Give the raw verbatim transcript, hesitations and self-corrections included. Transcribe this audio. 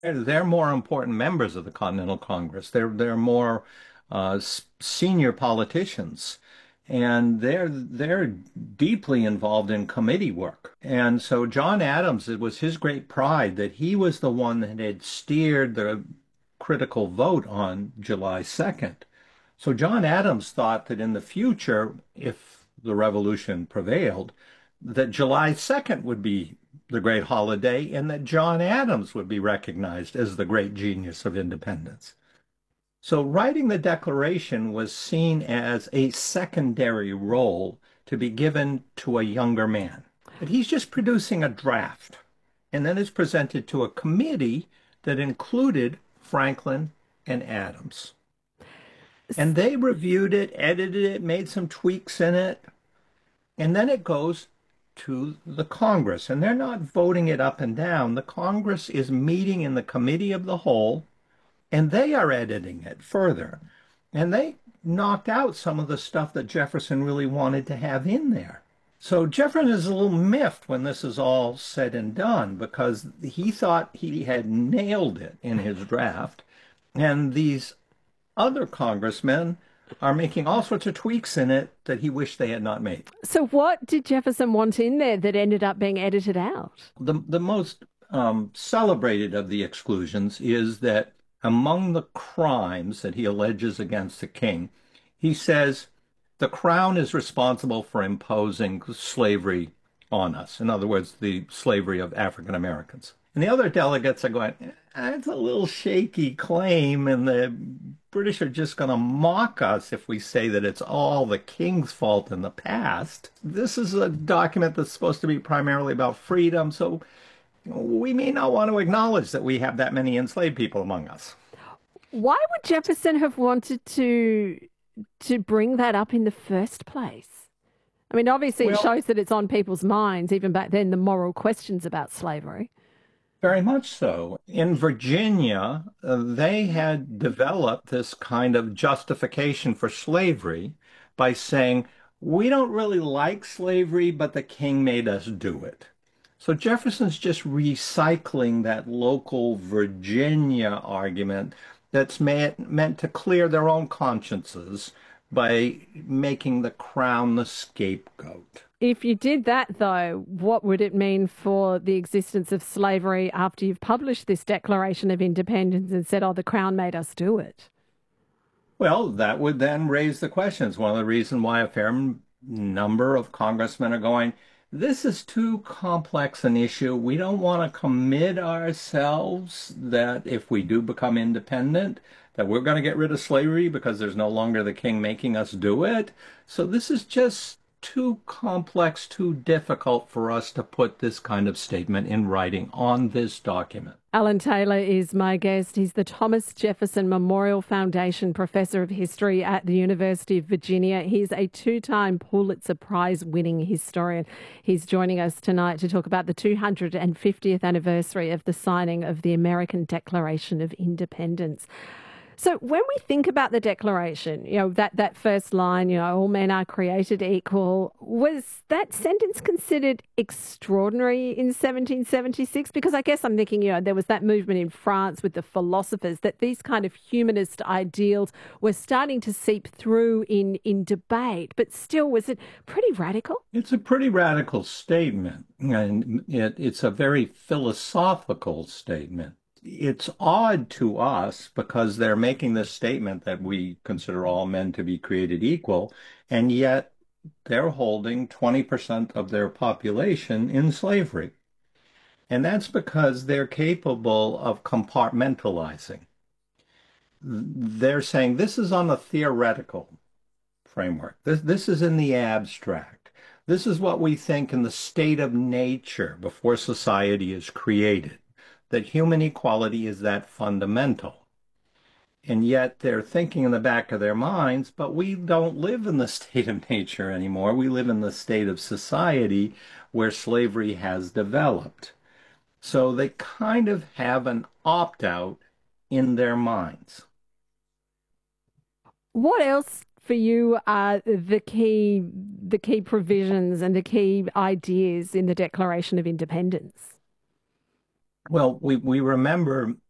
They're, they're more important members of the Continental Congress. They're they're more uh, s- senior politicians, and they're they're deeply involved in committee work. And so John Adams, it was his great pride that he was the one that had steered the critical vote on July second. So John Adams thought that in the future, if the revolution prevailed, that July second would be the great holiday and that John Adams would be recognized as the great genius of independence. So writing the Declaration was seen as a secondary role to be given to a younger man. But he's just producing a draft, and then it's presented to a committee that included Franklin and Adams. And they reviewed it, edited it, made some tweaks in it, and then it goes to the Congress. And they're not voting it up and down. The Congress is meeting in the Committee of the Whole, and they are editing it further. And they knocked out some of the stuff that Jefferson really wanted to have in there. So Jefferson is a little miffed when this is all said and done because he thought he had nailed it in his draft. And these other congressmen are making all sorts of tweaks in it that he wished they had not made. So, what did Jefferson want in there that ended up being edited out? The, the most um, celebrated of the exclusions is that among the crimes that he alleges against the king, he says the crown is responsible for imposing slavery on us. In other words, the slavery of African Americans. And the other delegates are going, that's a little shaky claim, and the British are just going to mock us if we say that it's all the king's fault in the past. This is a document that's supposed to be primarily about freedom, so we may not want to acknowledge that we have that many enslaved people among us. Why would Jefferson have wanted to to bring that up in the first place? I mean, obviously it Well, shows that it's on people's minds, even back then, the moral questions about slavery. very much so. In Virginia, uh, they had developed this kind of justification for slavery by saying, we don't really like slavery, but the king made us do it. So Jefferson's just recycling that local Virginia argument that's meant, meant to clear their own consciences by making the crown the scapegoat. If you did that, though, what would it mean for the existence of slavery after you've published this Declaration of Independence and said, oh, the Crown made us do it? Well, that would then raise the questions. One of the reasons why a fair number of congressmen are going, this is too complex an issue. We don't want to commit ourselves that if we do become independent, that we're going to get rid of slavery because there's no longer the king making us do it. So this is just too complex, too difficult for us to put this kind of statement in writing on this document. Alan Taylor is my guest. He's the Thomas Jefferson Memorial Foundation Professor of History at the University of Virginia. He's a two-time Pulitzer Prize-winning historian. He's joining us tonight to talk about the two hundred fiftieth anniversary of the signing of the American Declaration of Independence. So when we think about the Declaration, you know, that, that first line, you know, all men are created equal, was that sentence considered extraordinary in seventeen seventy-six? Because I guess I'm thinking, you know, there was that movement in France with the philosophers that these kind of humanist ideals were starting to seep through in, in debate, but still, was it pretty radical? It's a pretty radical statement, and it, it's a very philosophical statement. It's odd to us because they're making this statement that we consider all men to be created equal, and yet they're holding twenty percent of their population in slavery. And that's because they're capable of compartmentalizing. They're saying this is on a theoretical framework. This, this is in the abstract. This is what we think in the state of nature before society is created, that human equality is that fundamental. And yet they're thinking in the back of their minds, but we don't live in the state of nature anymore. We live in the state of society where slavery has developed. So they kind of have an opt-out in their minds. What else for you are the key the key provisions and the key ideas in the Declaration of Independence? Well, we, we remember